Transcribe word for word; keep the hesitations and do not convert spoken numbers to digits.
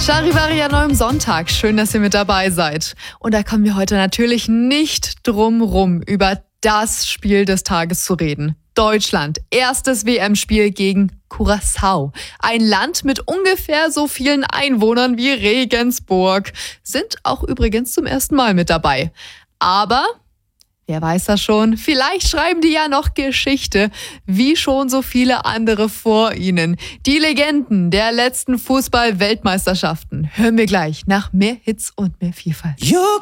Charivari an eurem Sonntag. Schön, dass ihr mit dabei seid. Und da kommen wir heute natürlich nicht drum rum, über das Spiel des Tages zu reden. Deutschland, erstes W M-Spiel gegen Curaçao. Ein Land mit ungefähr so vielen Einwohnern wie Regensburg. Sind auch übrigens zum ersten Mal mit dabei. Aber wer weiß das schon? Vielleicht schreiben die ja noch Geschichte, wie schon so viele andere vor ihnen. Die Legenden der letzten Fußball-Weltmeisterschaften hören wir gleich nach mehr Hits und mehr Vielfalt. You